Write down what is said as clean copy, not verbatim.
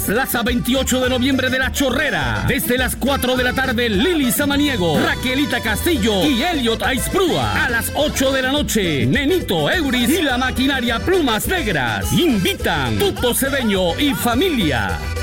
Plaza 28 de noviembre de La Chorrera. Desde las 4 de la tarde, Lili Samaniego, Raquelita Castillo y Elliot Aizprúa. A las 8 de la noche, Nenito, Euris y la maquinaria Plumas Negras. Invitan Tuto Cedeño y familia.